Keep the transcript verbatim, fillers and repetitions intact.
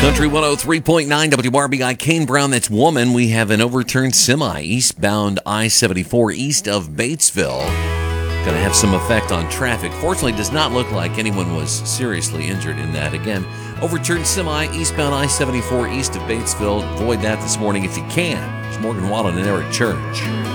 Country one oh three point nine W R B I, Kane Brown, that's Woman. We have an overturned semi eastbound I seventy-four east of Batesville. Going to have some effect on traffic. Fortunately, does not look like anyone was seriously injured in that. Again, overturned semi eastbound I seventy-four east of Batesville. Avoid that this morning if you can. It's Morgan Wallen and Eric Church.